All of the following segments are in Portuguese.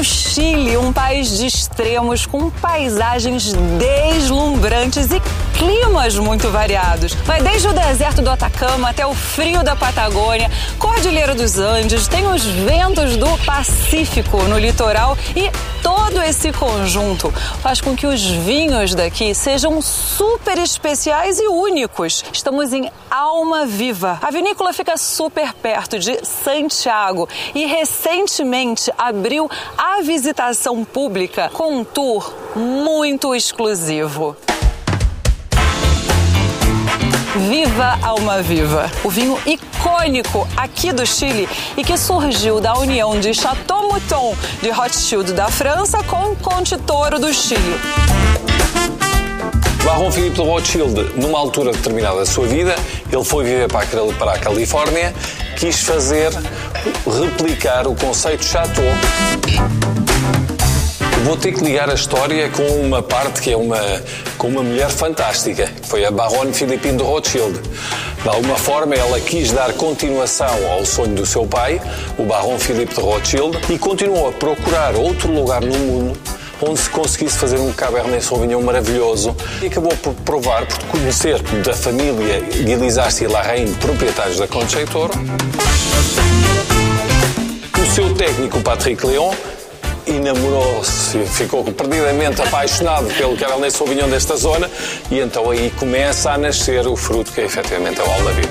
Chile, um país de extremos com paisagens deslumbrantes e climas muito variados. Vai desde o deserto do Atacama até o frio da Patagônia, Cordilheira dos Andes, tem os ventos do Pacífico no litoral e todo esse conjunto faz com que os vinhos daqui sejam super especiais e únicos. Estamos em Almaviva. A vinícola fica super perto de Santiago e recentemente abriu a visitação pública com um tour muito exclusivo. Viva Almaviva, o vinho icônico aqui do Chile e que surgiu da união de Chateau Mouton de Rothschild da França com Conte Toro do Chile. Baron Philippe de Rothschild, numa altura determinada da sua vida, ele foi viver para a Califórnia, quis replicar o conceito de Chateau. Vou ter que ligar a história com uma parte que é com uma mulher fantástica, que foi a Baronne Philippine de Rothschild. De alguma forma, ela quis dar continuação ao sonho do seu pai, o Baron Philippe de Rothschild, e continuou a procurar outro lugar no mundo onde se conseguisse fazer um Cabernet Sauvignon maravilhoso e acabou por provar, por conhecer da família Guilizasti e Larraine, proprietários da Conte Toro. O seu técnico, Patrick Léon, enamorou-se, ficou perdidamente apaixonado pelo Cabernet Sauvignon desta zona e então aí começa a nascer o fruto que é efetivamente o Almaviva.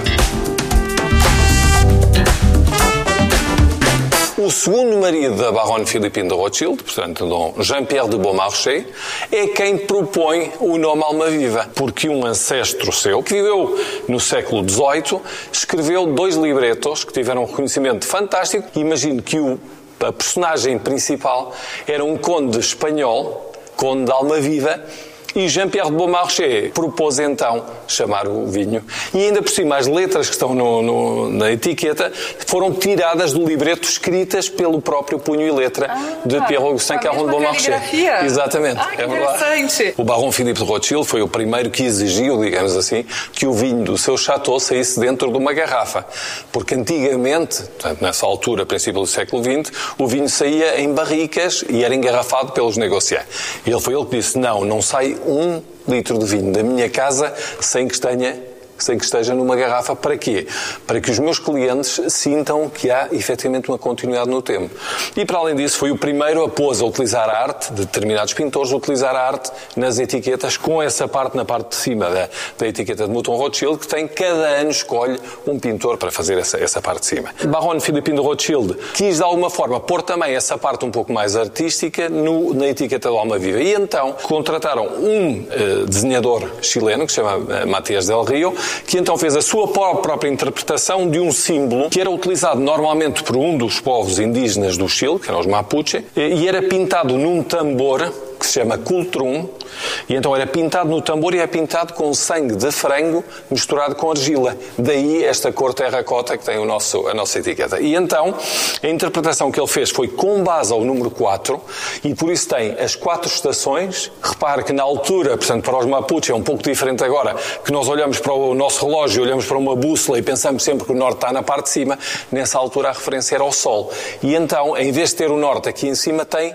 O segundo marido da Baronne Philippine de Rothschild, portanto, Dom Jean-Pierre de Beaumarchais, é quem propõe o nome Almaviva, porque um ancestro seu, que viveu no século XVIII, escreveu 2 libretos que tiveram um reconhecimento fantástico. Imagino que a personagem principal era um conde espanhol, conde de Almaviva, e Jean-Pierre de Beaumarchais propôs então chamar o vinho. E ainda por cima, as letras que estão na etiqueta foram tiradas do libreto, escritas pelo próprio punho e letra de Pierre-Augustin Caron de Beaumarchais. Exatamente. É verdade. O Baron Philippe de Rothschild foi o primeiro que exigiu, digamos assim, que o vinho do seu chateau saísse dentro de uma garrafa. Porque antigamente, portanto, nessa altura, princípio do século XX, o vinho saía em barricas e era engarrafado pelos negociantes. E ele foi ele que disse, não sai 1 litro de vinho da minha casa sem que esteja numa garrafa. Para quê? Para que os meus clientes sintam que há efetivamente uma continuidade no tempo. E para além disso foi o primeiro a utilizar a arte, de determinados pintores, utilizar a arte nas etiquetas, com essa parte na parte de cima da etiqueta de Mouton Rothschild, que tem, cada ano escolhe um pintor para fazer essa parte de cima. Baron Philippine de Rothschild quis de alguma forma pôr também essa parte um pouco mais artística na etiqueta do Almaviva. E então contrataram um desenhador chileno, que se chama Matías del Rio, que então fez a sua própria interpretação de um símbolo que era utilizado normalmente por um dos povos indígenas do Chile, que eram os Mapuche, e era pintado num tambor que se chama cultrum, e então era pintado no tambor e é pintado com sangue de frango misturado com argila. Daí esta cor terracota que tem a nossa etiqueta. E então a interpretação que ele fez foi com base ao número 4 e por isso tem as 4 estações. Repare que na altura, portanto, para os Mapuche é um pouco diferente agora, que nós olhamos para o nosso relógio, olhamos para uma bússola e pensamos sempre que o norte está na parte de cima. Nessa altura a referência era ao sol. E então, em vez de ter o norte aqui em cima, tem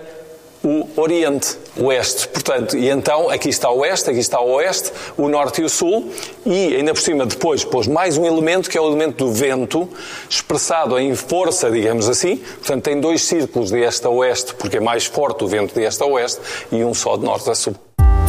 o Oriente, o Oeste. Portanto, e então aqui está o Oeste, aqui está o Oeste, o Norte e o Sul, e ainda por cima depois pôs mais um elemento, que é o elemento do vento, expressado em força, digamos assim. Portanto, tem 2 círculos de este a oeste, porque é mais forte o vento de este a oeste, e um só de norte a sul.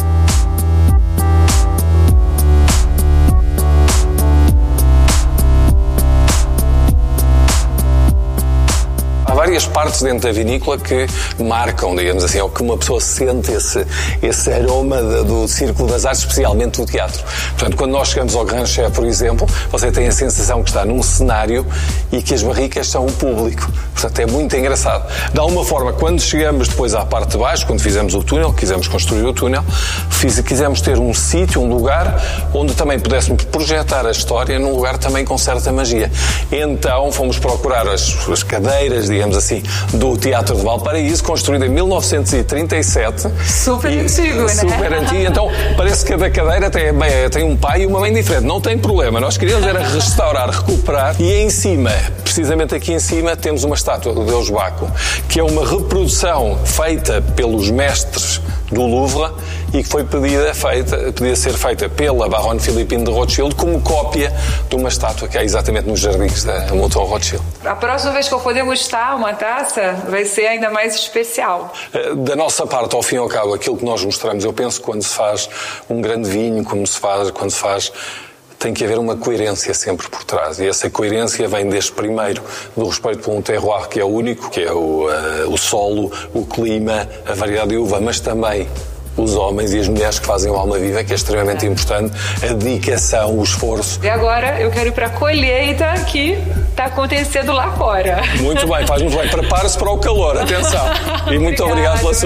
Várias partes dentro da vinícola que marcam, digamos assim, ou que uma pessoa sente esse aroma do Círculo das Artes, especialmente do teatro. Portanto, quando nós chegamos ao Grand Chef, por exemplo, você tem a sensação que está num cenário e que as barricas são o público. Portanto, é muito engraçado. De alguma forma, quando chegamos depois à parte de baixo, quando fizemos o túnel, quisemos construir o túnel, quisemos ter um sítio, um lugar, onde também pudéssemos projetar a história num lugar também com certa magia. Então, fomos procurar as cadeiras, digamos assim, do Teatro de Valparaíso, construído em 1937. Super antigo, né? Super antigo. Então, parece que cada cadeira tem um pai e uma mãe diferente. Não tem problema. Nós queríamos era restaurar, recuperar e em cima precisamente aqui em cima temos uma estátua do Deus Baco, que é uma reprodução feita pelos mestres do Louvre e que foi podia ser feita pela Baronne Philippine de Rothschild como cópia de uma estátua que há exatamente nos jardins da Mouton Rothschild. A próxima vez que eu for degustar uma taça vai ser ainda mais especial. Da nossa parte, ao fim e ao cabo, aquilo que nós mostramos, eu penso que quando se faz um grande vinho, quando se faz, tem que haver uma coerência sempre por trás. E essa coerência vem desde primeiro do respeito por um terroir que é único, que é o solo, o clima, a variedade de uva, mas também os homens e as mulheres que fazem o Almaviva, que é extremamente importante, a dedicação, o esforço. E agora eu quero ir para a colheita que está acontecendo lá fora. Muito bem, faz muito bem. Prepare-se para o calor, atenção. E muito obrigado pela sua